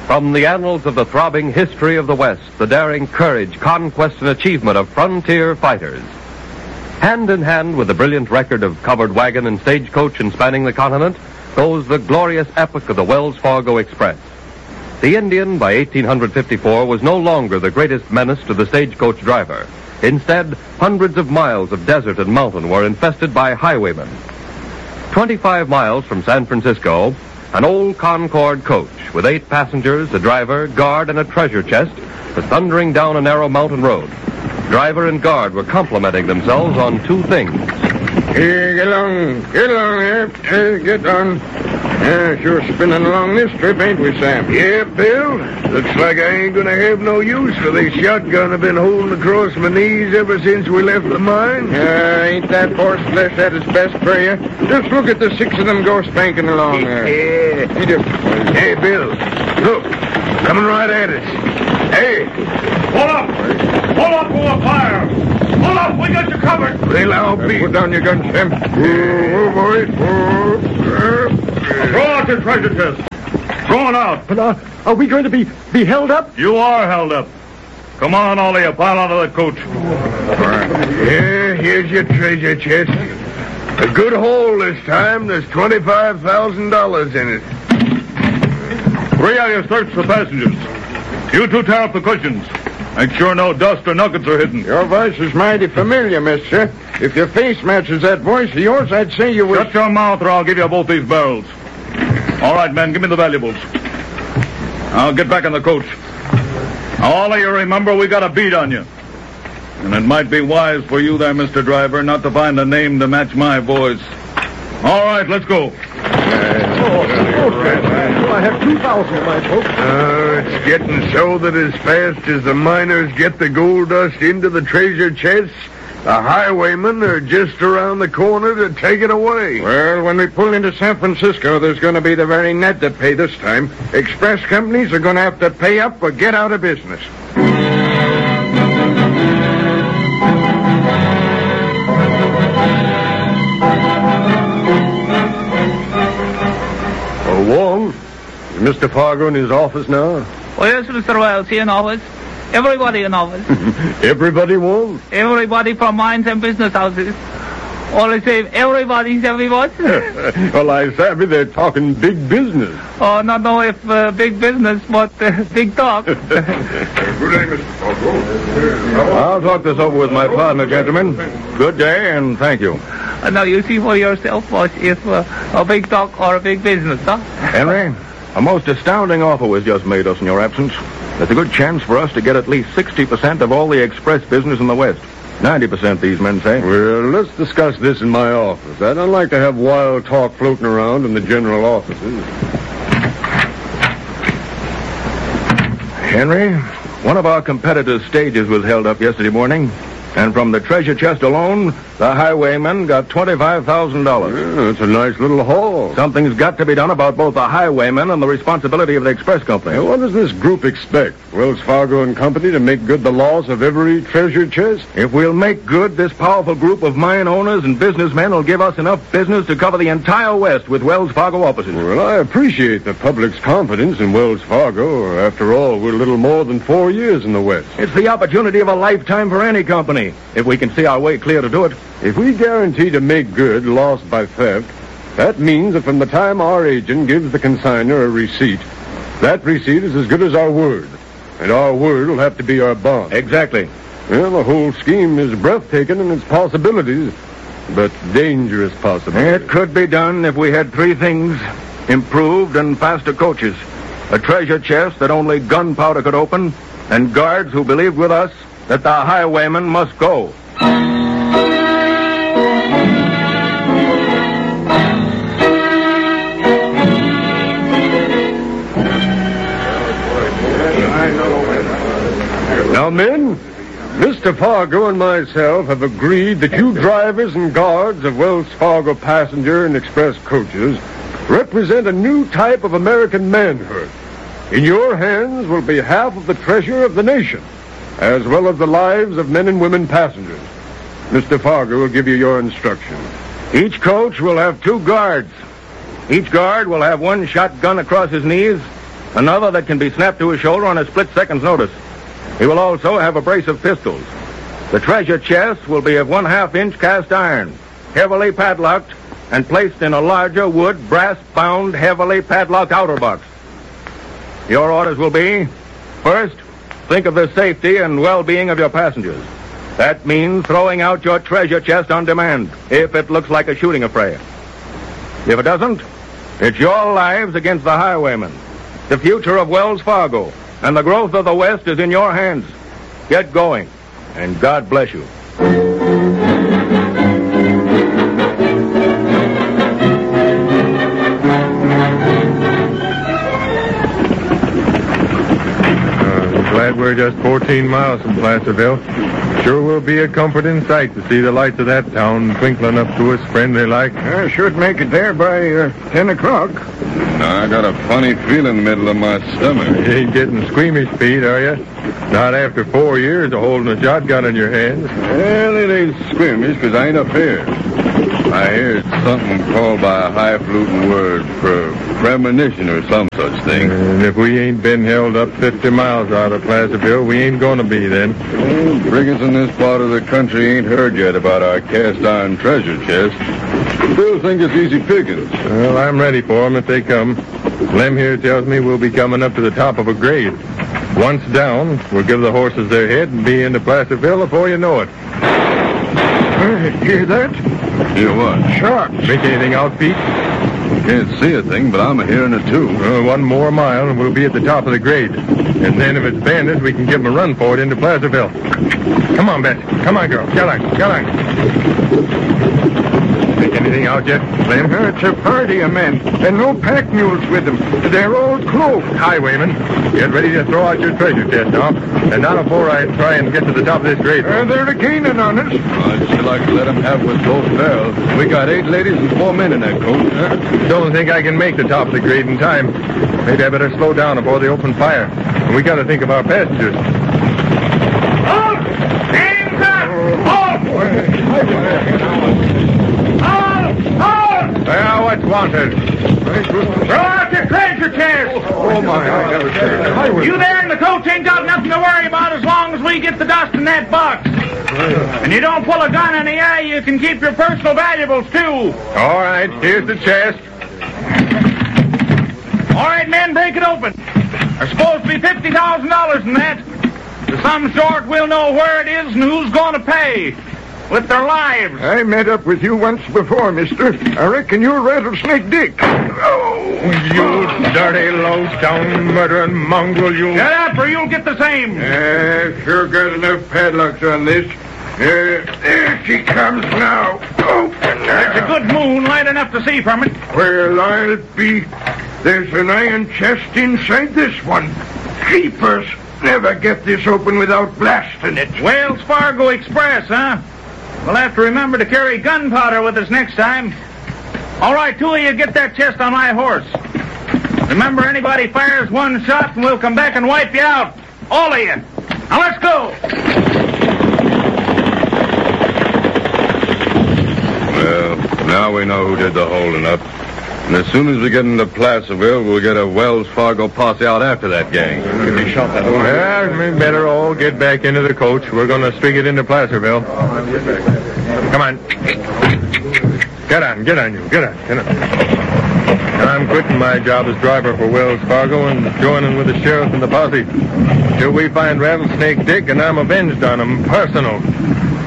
From the annals of the throbbing history of the West, the daring courage, conquest, and achievement of frontier fighters. Hand in hand with the brilliant record of covered wagon and stagecoach and spanning the continent goes the glorious epic of the Wells Fargo Express. The Indian, by 1854, was no longer the greatest menace to the stagecoach driver. Instead, hundreds of miles of desert and mountain were infested by highwaymen. 25 miles from San Francisco, an old Concorde coach with 8 passengers, a driver, guard, and a treasure chest was thundering down a narrow mountain road. Driver and guard were complimenting themselves on 2 things. Here, get along here. Get on. Sure spinning along this trip, ain't we, Sam? Yeah, Bill. Looks like I ain't gonna have no use for this shotgun I've been holding across my knees ever since we left the mine. Ain't that horse flesh at its best for you? Just look at the 6 of them go spanking along there. Yeah. Hey, Bill. Look, coming right at us. Hey. Pull up! Pull up for a fire! Pull up! We got you covered! Well, I'll be. Put down your gun, Sam. Oh, boys. Throw out your treasure chest. Throw it out. But are we going to be held up? You are held up. Come on, all of you. Pile out of the coach. Yeah, here's your treasure chest. A good haul this time. There's $25,000 in it. 3 of you search the passengers. You 2 tear up the cushions. Make sure no dust or nuggets are hidden. Your voice is mighty familiar, mister. If your face matches that voice of yours, I'd say you were... Shut your mouth or I'll give you both these barrels. All right, men, give me the valuables. I'll get back in the coach. Now, all of you remember we got a beat on you. And it might be wise for you there, Mr. Driver, not to find a name to match my voice. All right, let's go. I have 2,000 of my folks. It's getting so that as fast as the miners get the gold dust into the treasure chests, the highwaymen are just around the corner to take it away. Well, when we pull into San Francisco, there's going to be the very net to pay this time. Express companies are going to have to pay up or get out of business. Wong, is Mr. Fargo in his office now? Oh, yes, Mr. Wells, he in office. Everybody in office. Everybody, Wong? Everybody from mines and business houses. All the same, everybody's everyone. Well, I savvy they're talking big business. Oh, not know if big business, but big talk. Good day, Mr. Fargo. I'll talk this over with my partner, gentlemen. Good day, and thank you. Now, you see for yourself, boss, if a big talk or a big business, huh? Henry, a most astounding offer was just made us in your absence. There's a good chance for us to get at least 60% of all the express business in the West. 90%, these men say. Well, let's discuss this in my office. I don't like to have wild talk floating around in the general offices. Henry, one of our competitors' stages was held up yesterday morning. And from the treasure chest alone, the highwaymen got $25,000. Yeah, that's a nice little haul. Something's got to be done about both the highwaymen and the responsibility of the express company. Now, what does this group expect? Wells Fargo and Company to make good the loss of every treasure chest? If we'll make good, this powerful group of mine owners and businessmen will give us enough business to cover the entire West with Wells Fargo offices. Well, I appreciate the public's confidence in Wells Fargo. After all, we're a little more than 4 years in the West. It's the opportunity of a lifetime for any company, if we can see our way clear to do it. If we guarantee to make good lost by theft, that means that from the time our agent gives the consignor a receipt, that receipt is as good as our word. And our word will have to be our bond. Exactly. Well, the whole scheme is breathtaking in its possibilities, but dangerous possibilities. It could be done if we had 3 things: improved and faster coaches, a treasure chest that only gunpowder could open, and guards who believed with us that the highwaymen must go. Now, men, Mr. Fargo and myself have agreed that you drivers and guards of Wells Fargo passenger and express coaches represent a new type of American manhood. In your hands will be half of the treasure of the nation, as well as the lives of men and women passengers. Mr. Fargo will give you your instructions. Each coach will have 2 guards. Each guard will have 1 shotgun across his knees another that can be snapped to his shoulder on a split second's notice. He will also have a brace of pistols. The treasure chest will be of 1/2-inch cast iron, heavily padlocked, and placed in a larger wood, brass-bound, heavily padlocked outer box. Your orders will be, first, think of the safety and well-being of your passengers. That means throwing out your treasure chest on demand, if it looks like a shooting affray. If it doesn't, it's your lives against the highwaymen. The future of Wells Fargo and the growth of the West is in your hands. Get going, and God bless you. Glad we're just 14 miles from Placerville. Sure will be a comforting sight to see the lights of that town twinkling up to us friendly like. I should make it there by 10 o'clock. I got a funny feeling in the middle of my stomach. You ain't getting squeamish, Pete, are you? Not after 4 years of holding a shotgun in your hands. Well, it ain't squeamish, because I ain't afraid. I heard something called by a high-fluting word for premonition or some such thing. And if we ain't been held up 50 miles out of Placerville, we ain't gonna be then. Well, brigands in this part of the country ain't heard yet about our cast-iron treasure chest. Still think it's easy pickings. Well, I'm ready for 'em if they come. Lem here tells me we'll be coming up to the top of a grade. Once down, we'll give the horses their head and be into Placerville before you know it. Hear that? Hear what? Shots. Make anything out, Pete? Can't see a thing, but I'm hearing it too. One more mile and we'll be at the top of the grade. And then if it's bandits, we can give 'em a run for it into Placerville. Come on, Betsy. Come on, girl. Get on. Get on. Make anything out yet, Lem? It's a party of men, and no pack mules with them. They're all cloaked. Highwaymen, get ready to throw out your treasure chest now. And not before I try and get to the top of this grade. They're gaining on us. I'd still like to let them have with both barrels. We got 8 ladies and 4 men in that coach. Don't think I can make the top of the grade in time. Maybe I better slow down before they open fire. And we got to think of our passengers. Halt! Hands up! Halt! Halt! Well, what's wanted? Throw out your treasure chest! Oh, my, I never said. You there in the coach ain't got nothing to worry about as long as we get the dust in that box. And you don't pull a gun in the eye, you can keep your personal valuables, too. All right, here's the chest. All right, men, break it open. There's supposed to be $50,000 in that. To some sort, we'll know where it is and who's going to pay. With their lives. I met up with you once before, mister. I reckon you're Rattlesnake Dick. Oh, You dirty, low-down, murdering mongrel, you... Get up or you'll get the same. Sure got enough padlocks on this. There she comes now. Open It's a good moon, light enough to see from it. Well, I'll be. There's an iron chest inside this one. Keepers never get this open without blasting it. Wells Fargo Express, huh? We'll have to remember to carry gunpowder with us next time. All right, 2 of you get that chest on my horse. Remember, anybody fires 1 shot and we'll come back and wipe you out. All of you. Now let's go. Well, now we know who did the holding up. And as soon as we get into Placerville, we'll get a Wells Fargo posse out after that gang. Well, we better all get back into the coach. We're going to string it into Placerville. Come on. Get on, you. Get on. I'm quitting my job as driver for Wells Fargo and joining with the sheriff and the posse. Till we find Rattlesnake Dick, and I'm avenged on him, personal.